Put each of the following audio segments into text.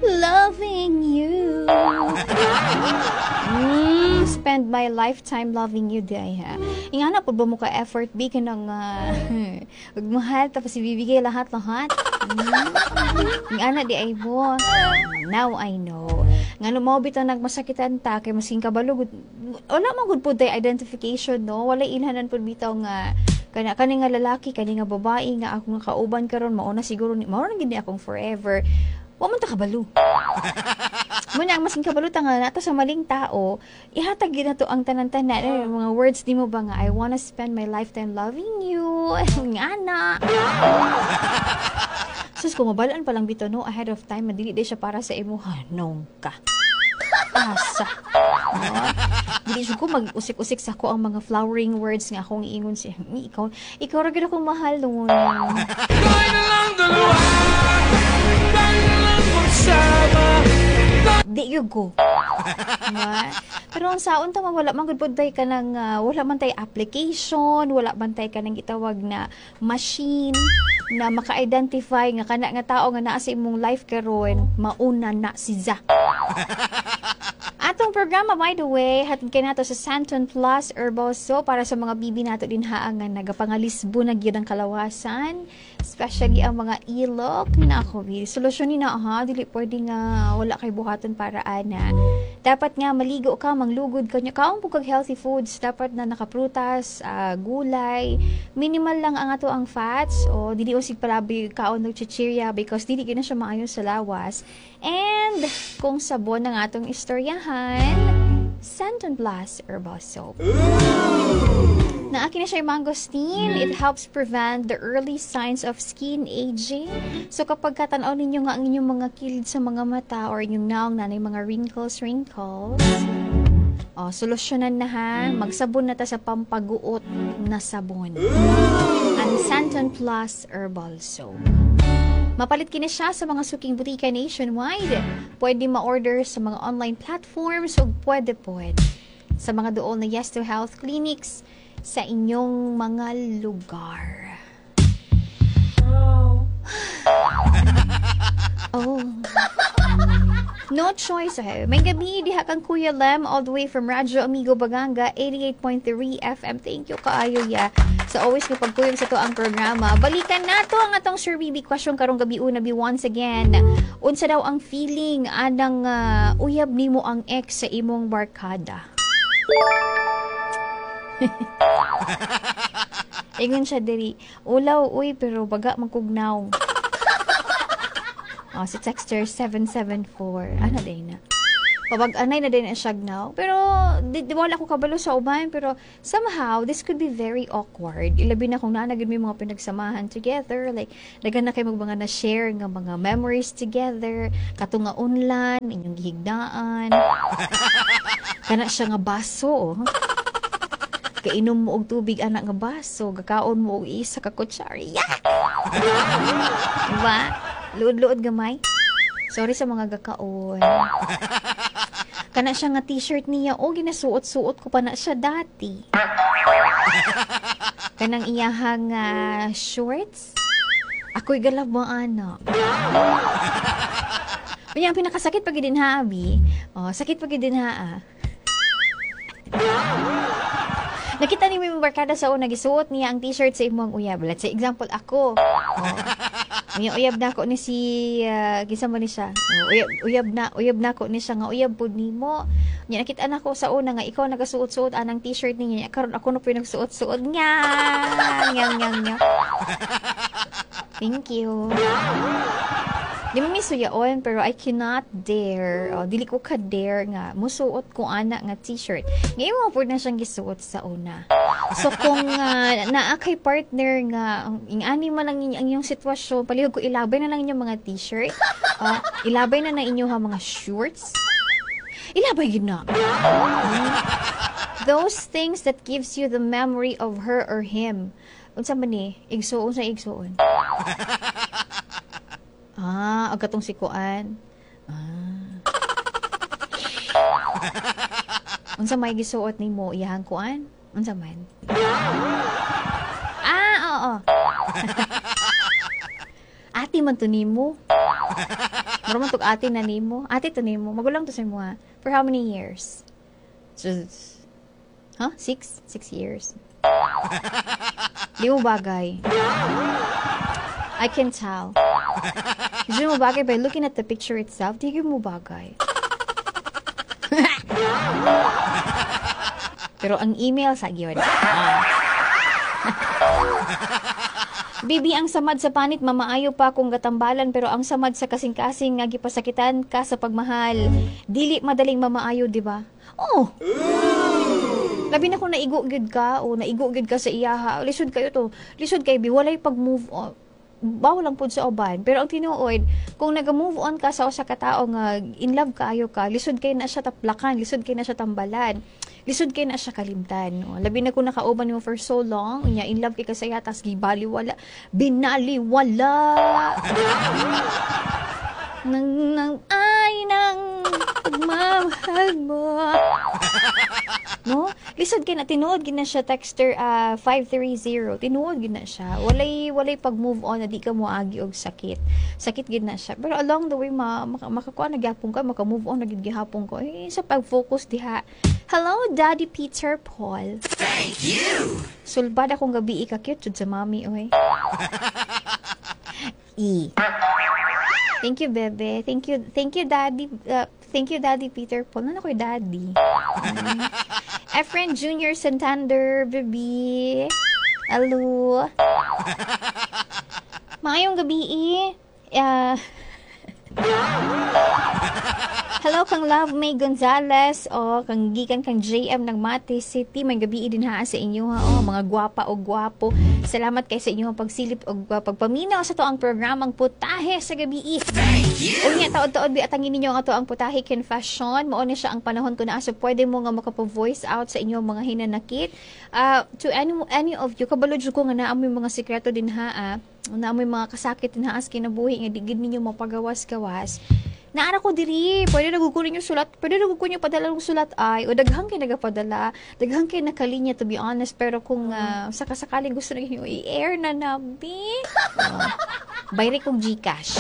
loving you. Spend my lifetime loving you, day ha. Ingana po ba mo ka effort be ka ng magmahal tapos ibibigay lahat-lahat? Ingana di ay mo. Now I know. Ngano mo bitaw nagmasakitan ta kay masing kabalo. Wala man gud pud tay identification no. Wala ilhanan pud bitaw nga kani nga lalaki, kani nga babae nga akong kauban karon mao na siguro mao na gid akong forever. Wa man ta kabalo. Muna ang masing kabalo ta nga nato sa maling tao, ihatag gid nato ang tanan-tanan mga words di mo ba nga I wanna spend my lifetime loving you. Ngana. Sus kung mabalaan pa lang bitaw no ahead of time madili day siya para sa imo hanong ka. Asa. Hindi siya ko mag-usik-usik sa ko ang mga flowering words nga akong iingon siya. Ikaw ra gid akong mahal noon. Tayo na lang dalawa, tayo na lang magsama. Di you go. Pero ang saon ta wala man gud pod tay kanang wala man tay application, wala man tay kanang gitawag na machine na maka-identify nga kana nga tao nga naa sa imong life karon mauna na si Za. Atong programa, by the way, hatid kay nato sa Santon Plus Herbal Soap para sa mga bibi nato din haangan nagapangalisbo na gyud ang kalawasan, especially ang mga ilok. Nako, solusyonin na ha, dili pwede nga wala kay buhaton para ana. Dapat nga maligo ka, manglugod ka nya kaon pug healthy foods, dapat na nakaprutas, gulay, minimal lang ang ato ang fats o dili usig palabi kaon og chichirya because dili gyud na siya maayo sa lawas. And kung sabon ng atong istoryahan, Santon Plus Herbal Soap. Na akin na siya yung mangosteen. It helps prevent the early signs of skin aging. So kapag katanaw ninyo nga ang inyong mga kilid sa mga mata or yung naong nanay mga wrinkles, solusyonan na ha. Magsabon na ta sa pampaguot na sabon. Ang Santon Plus Herbal Soap. Mapalit kini siya sa mga suking butika nationwide. Pwede ma-order sa mga online platforms o pwede sa mga dool na Yes to Health clinics sa inyong mga lugar. Oh. No choice eh. May gabi, diha kang Kuya Lem all the way from Radyo Amigo Baganga 88.3 FM. Thank you kaayo ya. So always nga pagkuyog sa to ang programa. Balikan nato ang atong Sir Bibi question karong gabi una bi once again. Unsa daw ang feeling anang uyab nimo ang ex sa imong barkada? Ingon siya diri. Ulaw uy pero baga magkugnaw. Si Texter 774. Ano day na? Pabag-anay na din ang siyag now. Pero, di wala ko kabalo sa uban. Pero, somehow, this could be very awkward. Ilabi na kung naanagin mo yung mga pinagsamahan together. Like, nagan na kayo mga na-share nga mga memories together. Katunga unlan, inyong gihigdaan. Kana siya nga baso, oh. Kainom mo og tubig anak nga baso. Gakaon mo og isa ka kutsari. Yak! Diba? Luod-luod gamay. Sorry sa mga gakaon. Kana siya nga t-shirt niya o ginasuot-suot ko pa na siya dati. Kanang iyahang shorts. Ako'y galab mo anak. Kanya ang pinakasakit pag din ha, Abi. Sakit pag din ha. Nakita ni mo yung barkada sa una gisuot niya ang t-shirt sa imong uyab. Let's say example ako. May uyab na ako ni si gisama ni siya. Uyab na ako ni siya nga uyab pud nimo. Nya nakita na ko sa una nga ikaw nagasuot-suot anang t-shirt niya. Karon ako na po nagsuot-suot nga. Nyang. Thank you. Di mo misuyaon pero I cannot dare. Dili ko ka dare nga musuot ko ana nga t-shirt. Ngayon mo pud na siyang gisuot sa una. So kung naa kay partner nga ingani man lang ang inyong sitwasyon, palihog ko ilabay na lang inyong mga t-shirt. Ilabay na inyong mga shorts. Ilabay gid na. Those things that gives you the memory of her or him. Unsa man ni? Igsuon sa igsuon. Ang katong sikuan. Unsa may gisuot nimo iyang kuan? Unsa man? Oo. Ati man to nimo. Maramang tug ate na nimo. Ate to nimo. Magulang to sa mo ha. For how many years? Just, 6? 6 years. Di mo bagay. I can tell. Di mo bagay by looking at the picture itself. Di mo bagay. Pero ang email sa yun. Bibi, ang samad sa panit, mamaayo pa kung gatambalan, pero ang samad sa kasing-kasing nga gipasakitan ka sa pagmahal. Dili madaling mamaayo, di ba? Oh! Labi na kung naigo gid ka, o naigo gid ka sa iyaha, lisod kayo to. Lisod kayo, walay pag-move on. Bawal lang po sa uban. Pero ang tinuod, kung nag-move on ka sa usa ka tawo nga in love kaayo ka, lisod kay na siya taplakan, lisod kay na siya tambalan, lisod kay na siya kalimtan. No? Labi na kung nakauban mo for so long, unya in love kay kasaya, tas gibaliwala, binaliwala. nang ay nang pagmamahal mo. No? Lisod kay na tinuod gid na siya texter 530. Tinuod gid na siya. Walay pag-move on na di ka moagi og sakit. Sakit gid na siya. Pero along the way makakuha na gyapon ka, maka-move on na gid gihapon ko. Sa pag-focus diha. Hello, Daddy Peter Paul. Thank you! Sulbad akong gabi ka cute jud sa mami oy. Thank you, bebe. Thank you, Daddy. Thank you, Daddy Peter Paul. Ano ko'y Daddy? Efren Jr. Santander, baby. Hello. Maayong gabi, hello kang Love May Gonzales o kang gikan kang JM ng Mate City. May gabi din ha sa inyo ha. Mga gwapa o gwapo. Salamat kay sa inyo pagsilip o pagpaminaw sa to ang programang Putahe sa gabi. Thank you! Unya taod-taod biatangin ninyo nga to ang Putahe Confession. Mao ni siya ang panahon ko na so pwede mo nga makapo-voice out sa inyo mga hinanakit. To any of you kabalo jud ko nga naamoy mga sekreto din ha. Naamoy mga kasakit din ha as kinabuhi nga digid ninyo mapagawas-gawas. Naara ko diri, pwede nagukunin yung sulat, pwede nagukunin yung padala ng sulat ay, o daghang kayo nagapadala, daghang kayo nakalinya to be honest, pero kung sakasakaling gusto na yung i-air na nabi, bayri kong Gcash.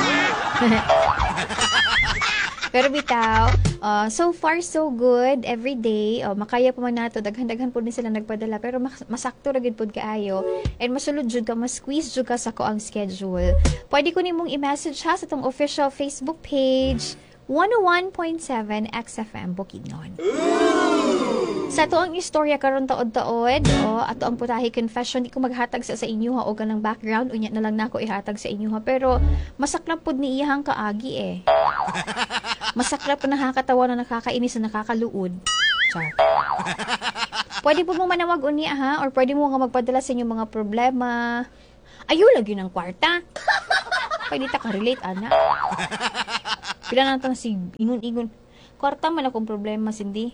Pero bitaw, so far so good, every day, makaya pa man nato, daghan-daghan po din sila nagpadala, pero masakto ragid pod kaayo, and masulod jud ka, mas-squeeze jud ka sa ko ang schedule. Pwede ko nimong i-message ha sa tong official Facebook page, 101.7 XFM Bukidnon. Sa to ang istorya karon taod-taod, ato ang Putahe Confession, di ko maghatag sa inyo ha, o ganang background, unya na lang nako ihatag sa inyo ha, pero masaklap pod ni iyang kaagi Masaklap na nakakatawa na nakakainis na nakakaluod. Char. Pwede po mo manawag unya ha, or pwede mo nga magpadala sa inyong mga problema. Ayo lagi ng kwarta. Pwede ta ka-relate, ana. Pila na itong si ingon-ingon. Kwarta man akong problema, Cindy.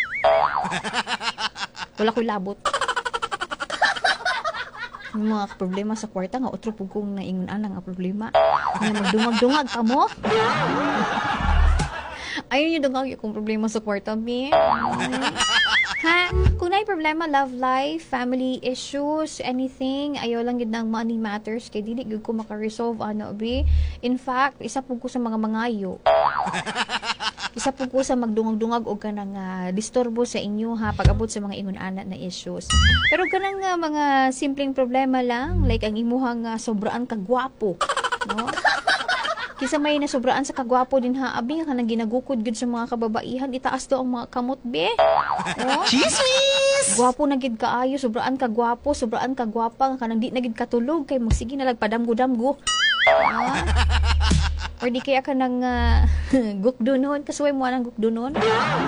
Wala ko'y labot. Yung mga problema sa kwarta nga, otro po kong naingon-ana nga problema. Nga magdungag-dungag ka mo. Ayun yung dungag yung problema sa kwarta, mi. Ha? Kung na problema, love life, family issues, anything, ayaw lang yun ng money matters, kaya dili gud ko makaresolve, bi. In fact, isa po ko sa mga mangayo. Isa po ko sa magdungag-dungag o kanang disturbo sa inyo ha, pag-abot sa mga ingon-ana na issues. Pero kanang mga simpleng problema lang, like ang imuhang sobraan kagwapo, no? Kisa may nasobraan sa kagwapo din ha, abi ka nang ginagukod gud sa mga kababaihan, itaas daw ang mga kamot be. Oh? Chismis! Gwapo na gid kaayo, sobraan kagwapo, sobraan kagwapa, kanang di na gid katulog kay magsige na lagpadamgo-damgo. Or di kaya ka nang gukdunon, kasuway mo nang gukdunon.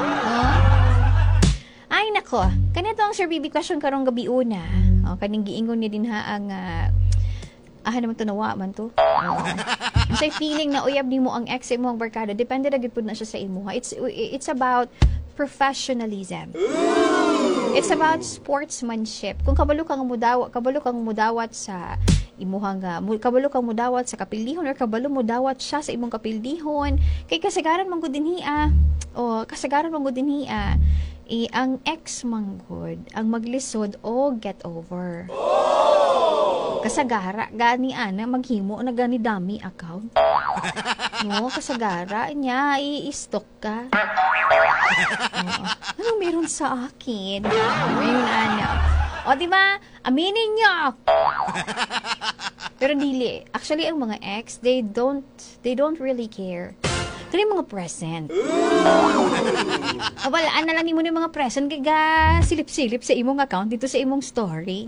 Ay nako, kanito ang Sir Bibi question karong gabi una. Kaning giingon ni din ha ang naman to nawa man to. Say feeling na uyab nimo ang ex mo ang barkada, depende ra gid pud na siya sa imo ha. It's about professionalism. It's about sportsmanship. Kung kabalo kang mudawat sa imuhang kabalo kang mudawat sa kapildihon or kabalo mudawat siya sa imong kapildihon, kay kasagaran man gud dinhi ang ex manggod ang maglisod o get over. Kasagara gani ana maghimo na gani dami account. No, kasagara niya i-stock ka. Oo. Ano meron sa akin? Ayun ana. O di ba? Aminin niyo. Pero dili. Actually ang mga ex, they don't really care. Kani mga present. Walaan na lang nimo ni mga present kay ga silip-silip sa imong account dito sa imong story.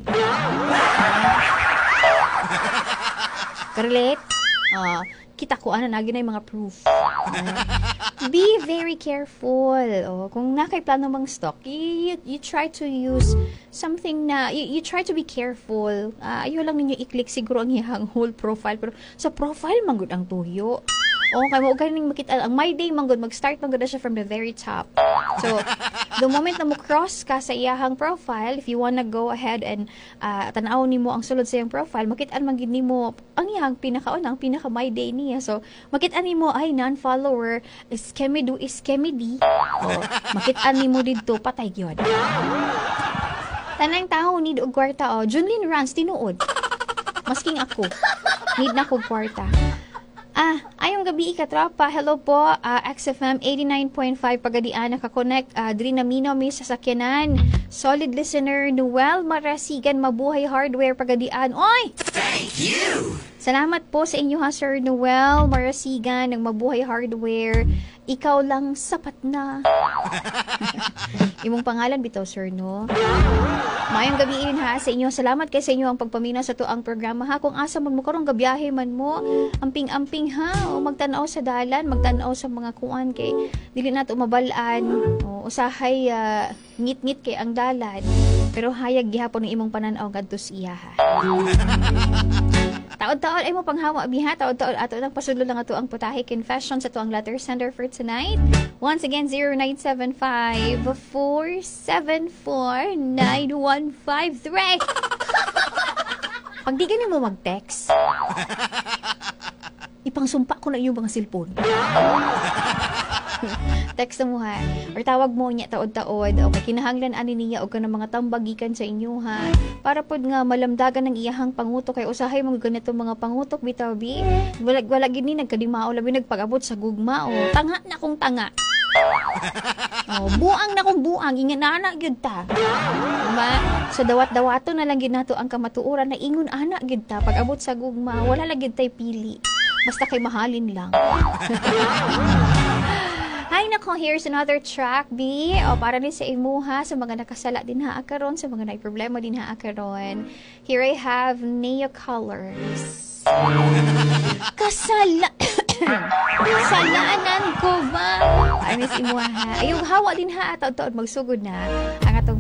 Karelate? Kita ko ano na ginay mga proof. Be very careful. Kung nakay plano mang stock, you try to use something na you try to be careful. Ayaw lang ninyo i-click siguro ang iyang whole profile, pero sa profile manggod ang tuyo. Kay mo ganing makita ang my day manggod mag-start manggod na siya from the very top. So the moment na mo cross ka sa iyahang profile, if you wanna go ahead and tanaw nimo ang sulod sa iyang profile, makit-an man gid nimo ang iyang pinaka my day niya. So makit-an nimo ay non-follower scammy di. Makit-an nimo didto patay gyud. Tanang tao need og kwarta Junlin Rans tinuod. Masking ako. Need na kog kwarta. Ayong gabi ikatropa. Hello po, XFM 89.5 Pagadian nakakonect. Diri na Mino may sasakyanan. Solid listener, Noel Marasigan, Mabuhay Hardware Pagadian. Oy! Thank you! Salamat po sa inyo ha, Sir Noel Marasigan ng Mabuhay Hardware. Ikaw lang sapat na. Imong pangalan bitaw, Sir, no? Mayong gabi rin ha sa inyo. Salamat kay sa inyo ang pagpamina sa tuang programa ha. Kung asa man mo karong gabiyahe man mo, amping-amping ha. O magtanaw sa dalan, magtanaw sa mga kuan kay dili nato mabalaan. O usahay ngit-ngit kay ang dalan. Pero hayag gihapon ng imong pananaw ngadto siya ha. Taod-taod ay mo panghawa biha. Taod-taod ato nang pasulo lang ato ang putahe confession sa tuang letter sender for tonight. Once again, 0975-474-9153. Pag di ganin mo mag-text, ipangsumpa ko na yung mga cellphone. Text mo ha. Or tawag mo niya taod-taod. Okay, kinahanglan ani niya o ka ng mga tambagikan sa inyo ha. Para pod nga malamdagan ng iyahang pangutok kay usahay mga ganito mga pangutok bitaw bi. Wala gini nagkadimao labi nagpag-abot sa gugma tanga na kong tanga. Buang na kong buang inganana gyud ta. Diba? So dawat-dawato na lang gyud nato ang kamatuoran na ingon ana gyud ta pag-abot sa gugma wala lang gyud tay pili. Basta kay mahalin lang. Hi nako, here's another track, B. Para din sa imuha, sa mga nakasala din ha akaron, sa mga nai-problema din ha akaron. Here I have Neo Colors. Kasalanan ko ba? Ay, miss imuha ha. Ayong hawa din ha, taon-taon magsugod na ang atong